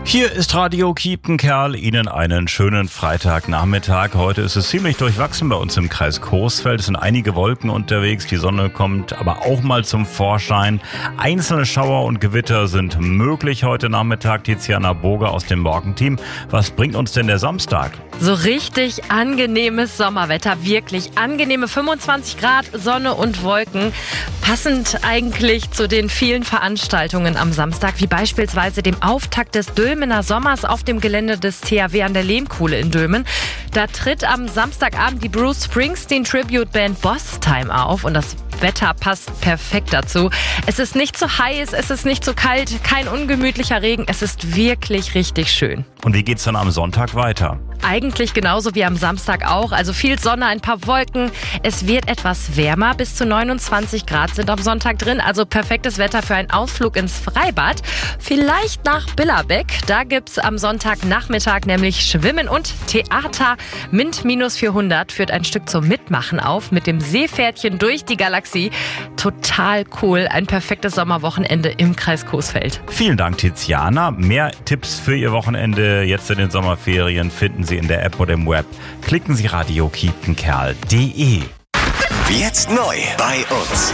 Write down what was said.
Hier ist Radio Kiepenkerl. Ihnen einen schönen Freitagnachmittag. Heute ist es ziemlich durchwachsen bei uns im Kreis Coesfeld. Es sind einige Wolken unterwegs. Die Sonne kommt aber auch mal zum Vorschein. Einzelne Schauer und Gewitter sind möglich heute Nachmittag. Tiziana Boger aus dem Morgenteam. Was bringt uns denn der Samstag? So richtig angenehmes Sommerwetter, wirklich angenehme 25 Grad, Sonne und Wolken. Passend eigentlich zu den vielen Veranstaltungen am Samstag, wie beispielsweise dem Auftakt des Dülmener Sommers auf dem Gelände des THW an der Lehmkuhle in Dülmen. Da tritt am Samstagabend die Bruce Springsteen Tribute Band Boss Time auf und das Wetter passt perfekt dazu. Es ist nicht zu heiß, es ist nicht zu kalt, kein ungemütlicher Regen, es ist wirklich richtig schön. Und wie geht's dann am Sonntag weiter? Eigentlich genauso wie am Samstag auch, also viel Sonne, ein paar Wolken. Es wird etwas wärmer, bis zu 29 Grad sind am Sonntag drin, also perfektes Wetter für einen Ausflug ins Freibad. Vielleicht nach Billerbeck, da gibt's am Sonntagnachmittag nämlich Schwimmen und Theater. Mint -400 führt ein Stück zum Mitmachen auf mit dem Seepferdchen durch die Galaxie. Total cool, ein perfektes Sommerwochenende im Kreis Coesfeld. Vielen Dank, Tiziana. Mehr Tipps für Ihr Wochenende jetzt in den Sommerferien finden Sie in der App oder im Web. Klicken Sie radiokiepenkerl.de. Jetzt neu bei uns.